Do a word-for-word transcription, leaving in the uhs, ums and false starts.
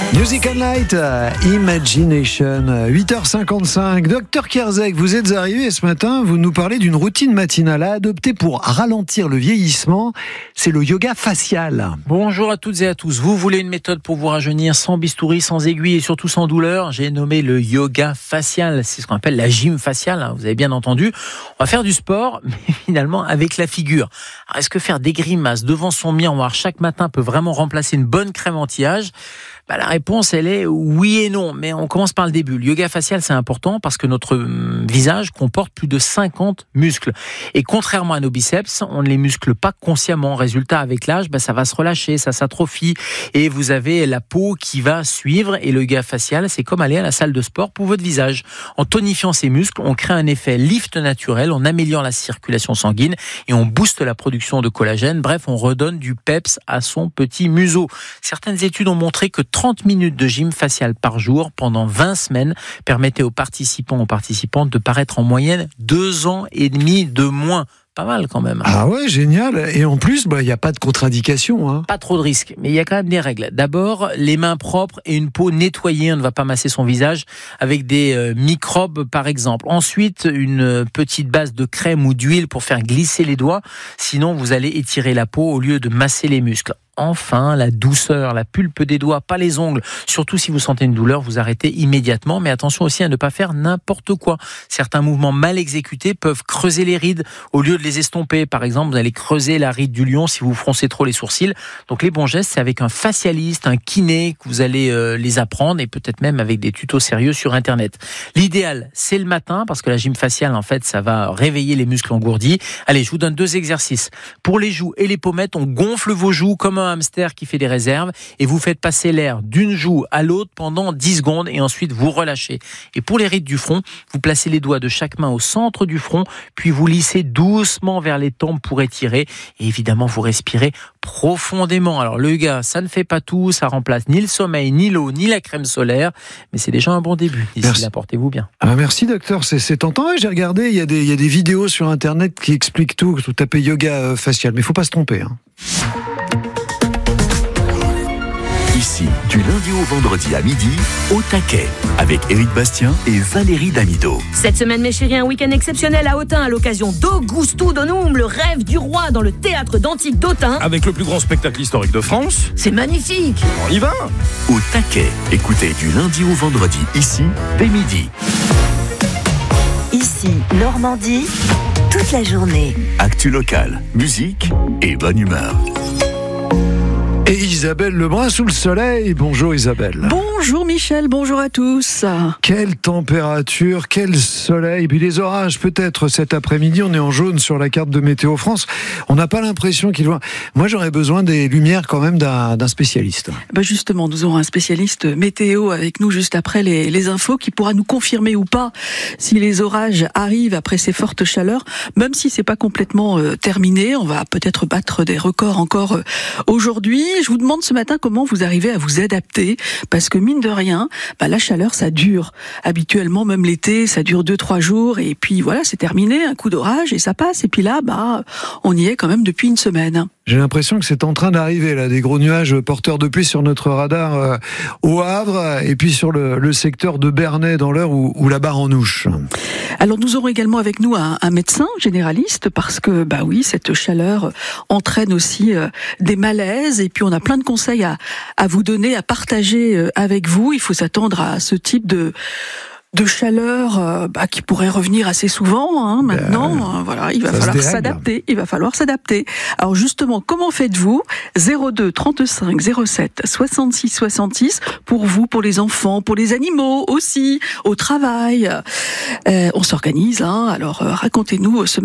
Music and Light, uh, Imagination, huit heures cinquante-cinq. Docteur Kierzek, vous êtes arrivé ce matin, vous nous parlez d'une routine matinale à adopter pour ralentir le vieillissement, c'est le yoga facial. Bonjour à toutes et à tous. Vous voulez une méthode pour vous rajeunir sans bistouri, sans aiguille et surtout sans douleur? J'ai nommé le yoga facial, c'est ce qu'on appelle la gym faciale, hein, vous avez bien entendu. On va faire du sport, mais finalement avec la figure. Alors, est-ce que faire des grimaces devant son miroir chaque matin peut vraiment remplacer une bonne crème anti-âge? Bah, la réponse, elle est oui et non, mais on commence par le début. Le yoga facial, c'est important parce que notre visage comporte plus de cinquante muscles. Et contrairement à nos biceps, on ne les muscle pas consciemment. Résultat, avec l'âge, bah, ça va se relâcher, ça s'atrophie et vous avez la peau qui va suivre. Et le yoga facial, c'est comme aller à la salle de sport pour votre visage. En tonifiant ces muscles, on crée un effet lift naturel, on améliore la circulation sanguine et on booste la production de collagène. Bref, on redonne du peps à son petit museau. Certaines études ont montré que trente minutes de gym facial par jour pendant vingt semaines permettaient aux participants, aux participantes de paraître en moyenne deux ans et demi de moins. Pas mal quand même. Ah ouais, génial. Et en plus, bah, il n'y a pas de contre-indication. Hein. Pas trop de risques, mais il y a quand même des règles. D'abord, les mains propres et une peau nettoyée. On ne va pas masser son visage avec des euh, microbes, par exemple. Ensuite, une petite base de crème ou d'huile pour faire glisser les doigts. Sinon, vous allez étirer la peau au lieu de masser les muscles. Enfin, la douceur, la pulpe des doigts, pas les ongles. Surtout si vous sentez une douleur, vous arrêtez immédiatement. Mais attention aussi à ne pas faire n'importe quoi. Certains mouvements mal exécutés peuvent creuser les rides au lieu de les estomper. Par exemple, vous allez creuser la ride du lion si vous froncez trop les sourcils. Donc les bons gestes, c'est avec un facialiste, un kiné que vous allez euh, les apprendre et peut-être même avec des tutos sérieux sur Internet. L'idéal, c'est le matin parce que la gym faciale, en fait, ça va réveiller les muscles engourdis. Allez, je vous donne deux exercices. Pour les joues et les pommettes, on gonfle vos joues comme un hamster qui fait des réserves et vous faites passer l'air d'une joue à l'autre pendant dix secondes et ensuite vous relâchez. Et pour les rides du front, vous placez les doigts de chaque main au centre du front puis vous lissez doucement vers les tempes pour étirer et évidemment vous respirez profondément. Alors le yoga, ça ne fait pas tout, ça remplace ni le sommeil, ni l'eau, ni la crème solaire, mais c'est déjà un bon début. D'ici là, portez-vous bien. Ah, merci docteur, c'est, c'est tentant. J'ai regardé, il y a des, il y a des vidéos sur Internet qui expliquent tout. Vous tapez yoga facial, mais il ne faut pas se tromper. Hein. Ici, du lundi au vendredi à midi, au taquet, avec Éric Bastien et Valérie Damido. Cette semaine, mes chéris, un week-end exceptionnel à Autun à l'occasion d'Augusto Donum, le rêve du roi dans le théâtre d'Antique d'Autun. Avec le plus grand spectacle historique de France. C'est magnifique. On y va. Au taquet, écoutez du lundi au vendredi, ici, dès midi. Ici, Normandie, toute la journée. Actu locale, musique et bonne humeur. Et Isabelle Lebrun sous le soleil. Bonjour Isabelle. Bonjour Michel, bonjour à tous. Quelle température, quel soleil. Et puis les orages peut-être cet après-midi. On est en jaune sur la carte de Météo France. On n'a pas l'impression qu'il va... Moi j'aurais besoin des lumières quand même d'un, d'un spécialiste. Bah justement, nous aurons un spécialiste météo avec nous juste après les, les infos qui pourra nous confirmer ou pas si les orages arrivent après ces fortes chaleurs. Même si c'est pas complètement euh, terminé, on va peut-être battre des records encore euh, aujourd'hui. Je vous demande ce matin comment vous arrivez à vous adapter, parce que mine de rien, bah, la chaleur ça dure. Habituellement, même l'été, ça dure deux trois jours et puis voilà, c'est terminé, un coup d'orage et ça passe. Et puis là, bah, on y est quand même depuis une semaine. J'ai l'impression que c'est en train d'arriver, là, des gros nuages porteurs de pluie sur notre radar euh, au Havre et puis sur le, le secteur de Bernay dans l'heure où, où la barre en ouche. Alors nous aurons également avec nous un, un médecin généraliste parce que bah oui, cette chaleur entraîne aussi euh, des malaises et puis on a plein de conseils à, à vous donner, à partager euh, avec vous. Il faut s'attendre à ce type de de chaleur euh, bah, qui pourrait revenir assez souvent hein, maintenant. Ben, euh, voilà, il va falloir s'adapter. Il va falloir s'adapter. Alors justement, comment faites-vous? zéro deux trente-cinq zéro sept soixante-six soixante-six pour vous, pour les enfants, pour les animaux aussi, au travail. Euh, on s'organise. Hein, alors euh, racontez-nous ce